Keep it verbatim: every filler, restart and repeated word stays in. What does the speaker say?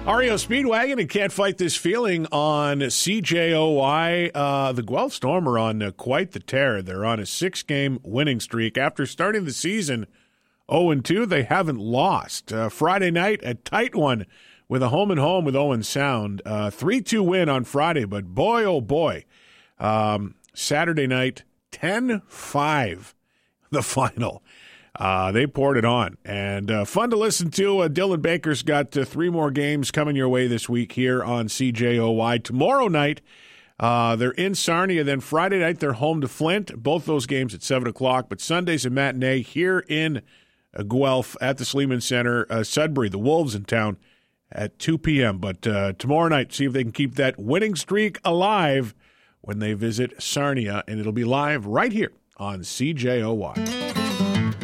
R E O Speedwagon and Can't Fight This Feeling on C J O Y. Uh, the Guelph Storm are on uh, quite the tear. They're on a six-game winning streak. After starting the season oh and two, they haven't lost. Uh, Friday night, a tight one with a home-and-home with Owen Sound. Uh, three two win on Friday, but boy, oh boy. Um, Saturday night, ten five, the final. Uh, they poured it on, and uh, fun to listen to. Uh, Dylan Baker's got uh, three more games coming your way this week here on C J O Y. Tomorrow night, uh, they're in Sarnia. Then Friday night, they're home to Flint. Both those games at seven o'clock. But Sunday's a matinee here in uh, Guelph at the Sleeman Center. Uh, Sudbury, the Wolves in town at two p.m. But uh, tomorrow night, see if they can keep that winning streak alive when they visit Sarnia. And it'll be live right here on C J O Y.